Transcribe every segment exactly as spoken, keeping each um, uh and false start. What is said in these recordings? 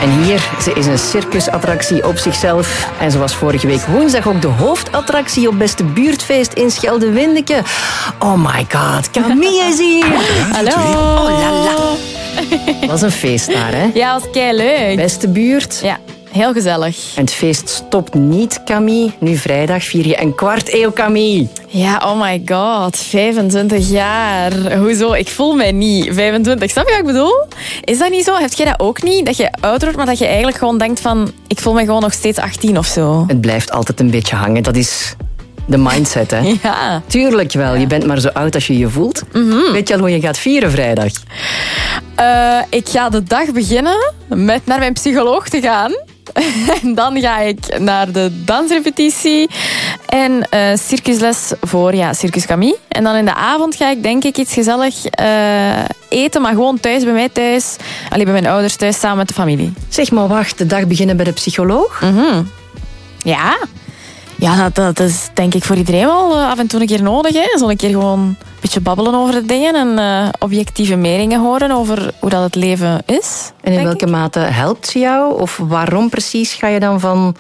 En hier, ze is een circusattractie op zichzelf. En ze was vorige week woensdag ook de hoofdattractie op Beste Buurtfeest in Schelde-Windeke. Oh my god, Camille is hier. Hallo. Oh la la. Dat was een feest daar, hè? Ja, dat was keileuk. Beste buurt. Ja, heel gezellig. En het feest stopt niet, Camille. Nu vrijdag vier je een kwart eeuw, Camille. Ja, oh my god, vijfentwintig jaar. Hoezo? Ik voel mij niet vijfentwintig. Snap je wat ik bedoel? Is dat niet zo? Heb jij dat ook niet? Dat je ouder wordt, maar dat je eigenlijk gewoon denkt van... Ik voel me gewoon nog steeds achttien of zo. Het blijft altijd een beetje hangen. Dat is de mindset, hè? Ja. Tuurlijk wel. Je bent maar zo oud als je je voelt. Mm-hmm. Weet je al hoe je gaat vieren vrijdag? Uh, ik ga de dag beginnen met naar mijn psycholoog te gaan. En dan ga ik naar de dansrepetitie en uh, circusles voor ja, Circus Camille. En dan in de avond ga ik denk ik iets gezellig uh, eten, maar gewoon thuis, bij mij thuis. Allee, bij mijn ouders thuis, samen met de familie. Zeg maar, wacht, de dag beginnen bij de psycholoog? Mm-hmm. Ja, ja dat, dat is denk ik voor iedereen wel uh, af en toe een keer nodig. Hè? Zo een keer gewoon een beetje babbelen over de dingen en uh, objectieve meningen horen over hoe dat het leven is. En in welke ik. mate helpt ze jou? Of waarom precies ga je dan van...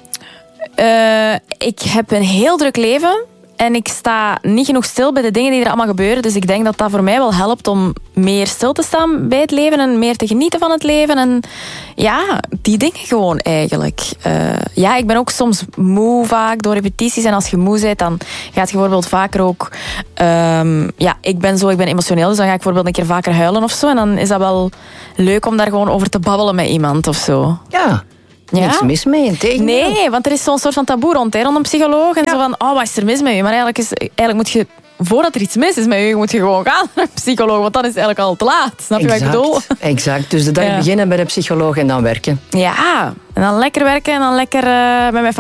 Uh, ik heb een heel druk leven en ik sta niet genoeg stil bij de dingen die er allemaal gebeuren. Dus ik denk dat dat voor mij wel helpt om meer stil te staan bij het leven en meer te genieten van het leven. En ja, die dingen gewoon eigenlijk. Uh, ja, ik ben ook soms moe vaak door repetities. En als je moe bent, dan gaat je bijvoorbeeld vaker ook... Um, ja, ik ben zo, ik ben emotioneel, dus dan ga ik bijvoorbeeld een keer vaker huilen of zo. En dan is dat wel leuk om daar gewoon over te babbelen met iemand of zo. Ja. Ja? Niks mis mee, integendeel. Nee, want er is zo'n soort van taboe rond, hè, rond een psycholoog. En ja. zo van, oh, wat is er mis met je? Maar eigenlijk, is, eigenlijk moet je, voordat er iets mis is met je, moet je gewoon gaan naar een psycholoog. Want dan is het eigenlijk al te laat. Snap je exact, wat ik bedoel? Exact. Dus de dag ja. beginnen bij de psycholoog en dan werken. Ja, en dan lekker werken en dan lekker uh, met mijn